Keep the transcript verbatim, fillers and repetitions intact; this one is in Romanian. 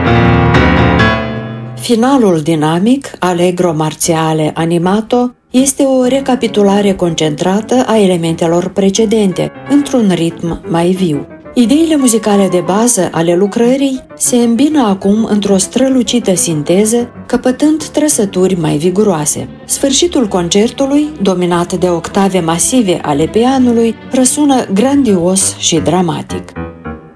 Finalul dinamic, allegro marțiale animato, este o recapitulare concentrată a elementelor precedente, într-un ritm mai viu. Ideile muzicale de bază ale lucrării se îmbină acum într-o strălucită sinteză, căpătând trăsături mai viguroase. Sfârșitul concertului, dominat de octave masive ale pianului, răsună grandios și dramatic.